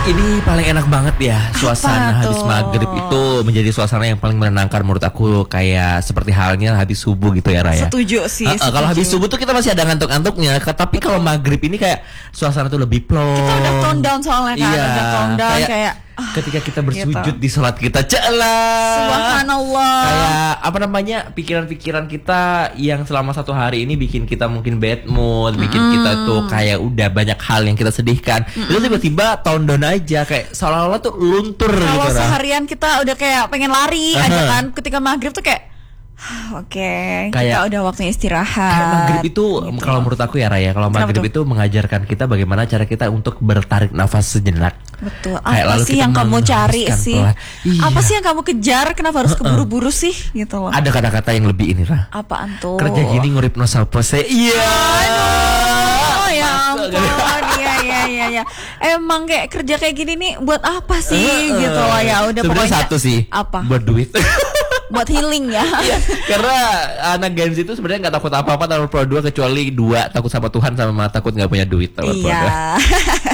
Ini paling enak banget ya, suasana Apa habis tuh? maghrib itu menjadi suasana yang paling menenangkan menurut aku, kayak seperti halnya habis subuh gitu ya Raya. Setuju sih. Kalau habis setuju. subuh tuh kita masih ada ngantuk-ngantuknya, tapi kalau maghrib ini kayak suasana tuh lebih plong. Kita udah tone down soalnya kan, Iya, udah tone down kayak ketika kita bersujud gitu. di sholat kita, celah. Subhanallah. Kayak apa namanya, pikiran-pikiran kita yang selama satu hari ini bikin kita mungkin bad mood, bikin kita tuh kayak udah banyak hal yang kita sedihkan. Itu tiba-tiba tone down aja, kayak seolah-olah tuh luntur Kalau gitu. Ra. seharian kita udah kayak pengen lari aja kan, ketika maghrib tuh kayak oke, kita Kayak- udah waktunya istirahat. Kayak maghrib itu Gitu. kalau menurut aku ya Raya, kalau Kenapa maghrib tuh? itu mengajarkan kita bagaimana cara kita untuk bertarik nafas sejenak. Betul. Kayak Apa lalu sih kita yang kamu cari menghembuskan sih? pelan. Iya. Apa sih yang kamu kejar? Kenapa harus keburu-buru sih? Gitu loh. Ada kata-kata yang lebih ini Ra. Apaan tuh? Kerja gini ngurip no sapose. Iya. Oh ya ampun, iya. Emang kayak kerja kayak gini nih buat apa sih gitu loh ya. Udah Sebenarnya pokoknya satu sih. Apa? Buat duit. Buat healing ya. Iya, karena anak Gen Z itu sebenarnya nggak takut apa-apa tahun pro 2 kecuali dua, takut sama Tuhan sama takut nggak punya duit tahun pro 2. Iya.